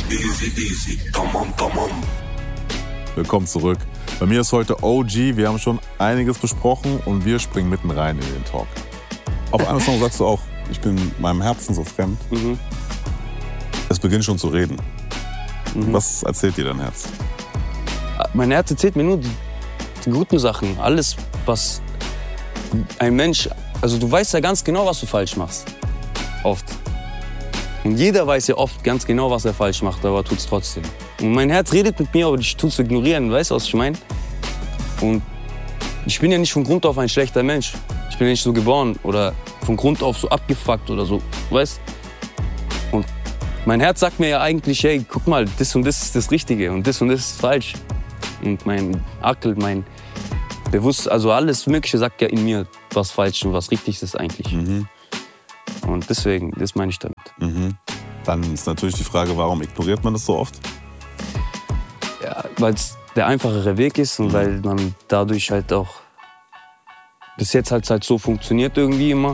Easy, tamam. Willkommen zurück. Bei mir ist heute OG. Wir haben schon einiges besprochen und wir springen mitten rein in den Talk. Auf einem Song sagst du auch, ich bin meinem Herzen so fremd. Es beginnt schon zu reden. Was erzählt dir dein Herz? Mein Herz erzählt mir nur die guten Sachen. Alles, was ein Mensch... Also du weißt ja ganz genau, was du falsch machst. Oft. Und jeder weiß ja oft ganz genau, was er falsch macht, aber tut's trotzdem. Und mein Herz redet mit mir, aber ich tut's ignorieren. Weißt du, was ich meine? Und ich bin ja nicht von Grund auf ein schlechter Mensch. Ich bin ja nicht so geboren oder von Grund auf so abgefuckt oder so. Weißt? Und mein Herz sagt mir ja eigentlich, hey, guck mal, das und das ist das Richtige und das ist falsch. Und mein Akkel, mein Bewusstsein, also alles Mögliche sagt ja in mir, was falsch und was richtig ist eigentlich. Und deswegen, das meine ich damit. Dann ist natürlich die Frage, warum ignoriert man das so oft? Ja, weil es der einfachere Weg ist und weil man dadurch halt auch bis jetzt halt so funktioniert irgendwie immer.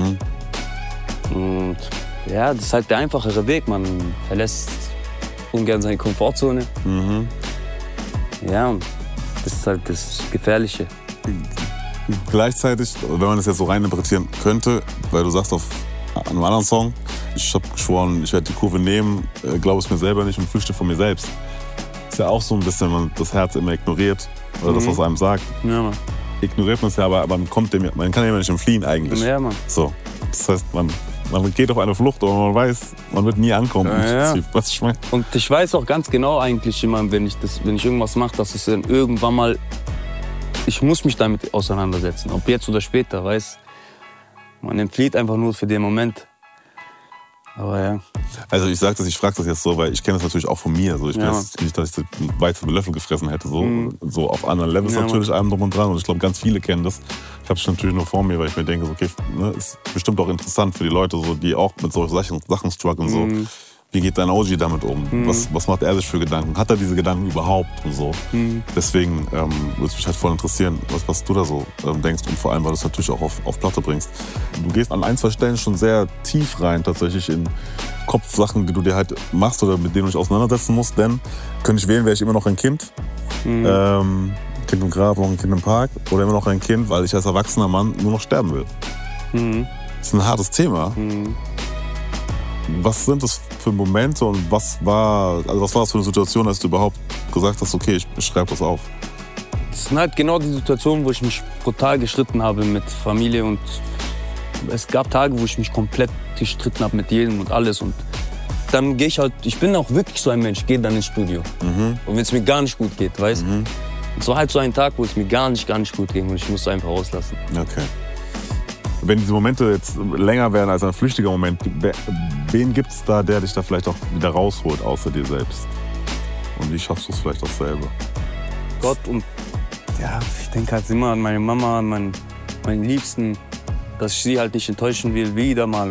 Und ja, das ist halt der einfachere Weg. Man verlässt ungern seine Komfortzone. Ja, und das ist halt das Gefährliche. Gleichzeitig, wenn man das jetzt so reininterpretieren könnte, weil du sagst auf einem anderen Song, ich habe geschworen, ich werde die Kurve nehmen, glaube es mir selber nicht und flüchte von mir selbst. Ist ja auch so ein bisschen, wenn man das Herz immer ignoriert oder das, was einem sagt. Ja, Mann. Ignoriert man es ja, aber man kann ja immer nicht entfliehen eigentlich. Ja, Mann. So, das heißt, man geht auf eine Flucht, aber man weiß, man wird nie ankommen. Ja. Was ich meine. Und ich weiß auch ganz genau eigentlich immer, wenn ich irgendwas mache, dass es dann irgendwann mal, ich muss mich damit auseinandersetzen, ob jetzt oder später, weiß. Man entflieht einfach nur für den Moment. Aber ja. Also ich frage das jetzt so, weil ich kenne das natürlich auch von mir. So, ich bin jetzt nicht, dass ich den Weizen mit Löffel gefressen hätte. So auf anderen Levels natürlich allem drum und dran. Und ich glaube, ganz viele kennen das. Ich habe es natürlich nur vor mir, weil ich mir denke, okay, ne, ist bestimmt auch interessant für die Leute, so, die auch mit solchen Sachen strugglen. So. Wie geht dein OG damit um? Was macht er sich für Gedanken? Hat er diese Gedanken überhaupt? Und so. Deswegen würde es mich halt voll interessieren, was du da so denkst. Und vor allem, weil du es natürlich auch auf Platte bringst. Du gehst an ein, zwei Stellen schon sehr tief rein, tatsächlich in Kopfsachen, die du dir halt machst oder mit denen du dich auseinandersetzen musst. Denn, könnte ich wählen, wäre ich immer noch ein Kind. Kind im Grab, noch ein Kind im Park. Oder immer noch ein Kind, weil ich als erwachsener Mann nur noch sterben will. Das ist ein hartes Thema. Was sind das für Momente und was war das für eine Situation, als du überhaupt gesagt hast, okay, ich schreibe das auf? Das sind halt genau die Situationen, wo ich mich brutal gestritten habe mit Familie und es gab Tage, wo ich mich komplett gestritten habe mit jedem und alles und dann gehe ich bin auch wirklich so ein Mensch, gehe dann ins Studio. Und wenn es mir gar nicht gut geht, weißt du? Und es war halt so ein Tag, wo es mir gar nicht gut ging und ich musste einfach rauslassen. Okay. Wenn diese Momente jetzt länger werden als ein flüchtiger Moment, wen gibt's da, der dich da vielleicht auch wieder rausholt, außer dir selbst? Und wie schaffst du es vielleicht auch selber? Gott und ja, ich denke halt immer an meine Mama, an meinen Liebsten, dass ich sie halt nicht enttäuschen will, wieder mal.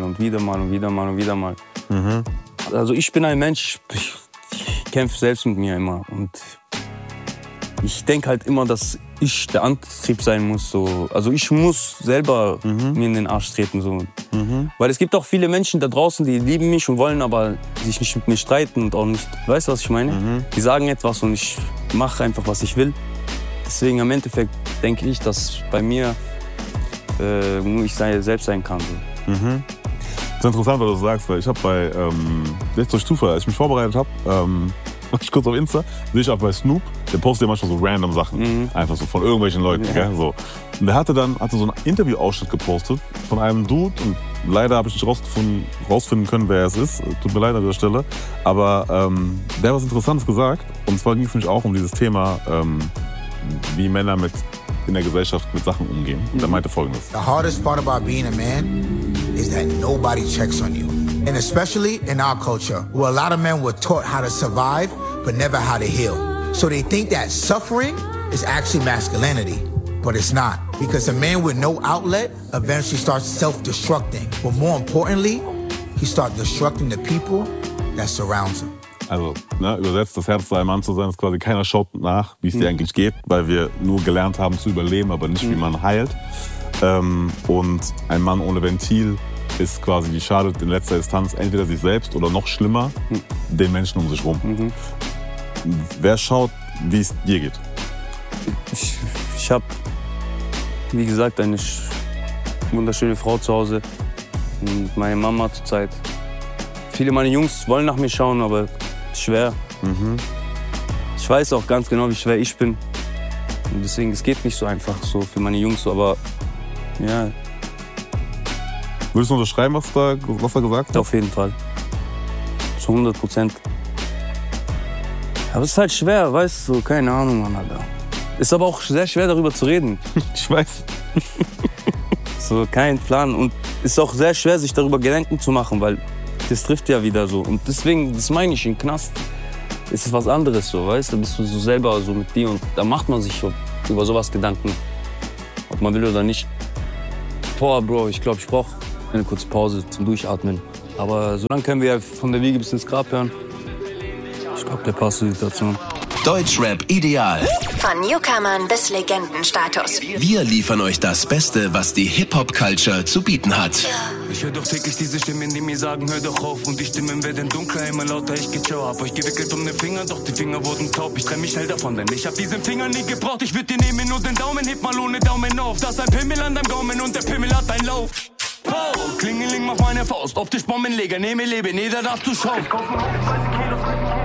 Also ich bin ein Mensch, ich kämpfe selbst mit mir immer und ich denke halt immer, dass ich der Antrieb sein muss. So. Also ich muss selber mir in den Arsch treten. So. Weil es gibt auch viele Menschen da draußen, die lieben mich und wollen aber sich nicht mit mir streiten und auch nicht, weißt du, was ich meine? Die sagen etwas und ich mache einfach, was ich will. Deswegen im Endeffekt denke ich, dass bei mir nur ich selbst sein kann. So. Das ist interessant, was du sagst, weil ich habe jetzt durch Zufall, als ich mich vorbereitet habe, ich kurz auf Insta, sehe ich auch bei Snoop, der postet ja manchmal so random Sachen, einfach so von irgendwelchen Leuten. Gell, so. Und der hatte so einen Interview-Ausschnitt gepostet von einem Dude und leider habe ich nicht rausfinden können, wer es ist. Tut mir leid an dieser Stelle. Aber der hat was Interessantes gesagt. Und zwar ging es nämlich auch um dieses Thema, wie Männer in der Gesellschaft mit Sachen umgehen. Und er meinte Folgendes. The hardest part about being a man is that nobody checks on you. And especially in our culture, where a lot of men were taught how to survive, but never how to heal. So they think that suffering is actually masculinity, but it's not. Because a man with no outlet eventually starts self-destructing. But more importantly, he starts destructing the people that surrounds him. Also, übersetzt, das Herz zu einem Mann zu sein, ist quasi, keiner schaut nach, wie es dir eigentlich geht, weil wir nur gelernt haben zu überleben, aber nicht, wie man heilt. Und ein Mann ohne Ventil ist quasi, die schadet in letzter Instanz entweder sich selbst oder noch schlimmer, den Menschen um sich rum. Wer schaut, wie es dir geht? Ich habe, wie gesagt, eine wunderschöne Frau zu Hause. Und meine Mama zurzeit. Viele meiner Jungs wollen nach mir schauen, aber schwer. Ich weiß auch ganz genau, wie schwer ich bin. Und deswegen, es geht nicht so einfach so für meine Jungs, aber ja. Würdest du unterschreiben, was er gesagt hat? Auf jeden Fall. Zu 100%. Aber es ist halt schwer, weißt du, keine Ahnung, Mann, Alter. Ist aber auch sehr schwer, darüber zu reden. Ich weiß. So, kein Plan. Und ist auch sehr schwer, sich darüber Gedanken zu machen, weil das trifft ja wieder so. Und deswegen, das meine ich, im Knast ist es was anderes, so, weißt du? Da bist du so selber so mit dir und da macht man sich über sowas Gedanken. Ob man will oder nicht. Boah, Bro, ich glaube, ich brauche eine kurze Pause zum Durchatmen. Aber so lange können wir ja von der Wiege bis ins Grab hören. Ich glaube, der passt zur Situation. Deutschrap ideal. Von Newcomern bis Legendenstatus. Wir liefern euch das Beste, was die Hip-Hop-Culture zu bieten hat. Ich höre doch täglich diese Stimmen, die mir sagen, hör doch auf. Und die Stimmen werden dunkler, immer lauter, ich geh ciao. Hab euch gewickelt um den Finger, doch die Finger wurden taub. Ich trenn mich schnell davon, denn ich hab diesen Finger nie gebraucht. Ich würd dir nehmen und den Daumen, heb mal ohne Daumen auf. Das ist ein Pimmel an deinem Gaumen und der Pimmel hat einen Lauf. Oh, Klingeling, mach meine Faust, optisch Bombenleger, nehme Leben, jeder darf zuschauen.